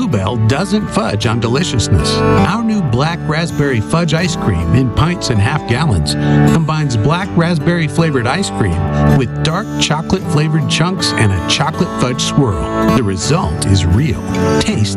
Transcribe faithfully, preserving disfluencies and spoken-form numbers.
Bluebell doesn't fudge on deliciousness. Our new black raspberry fudge ice cream in pints and half gallons combines black raspberry flavored ice cream with dark chocolate flavored chunks and a chocolate fudge swirl. The result is real taste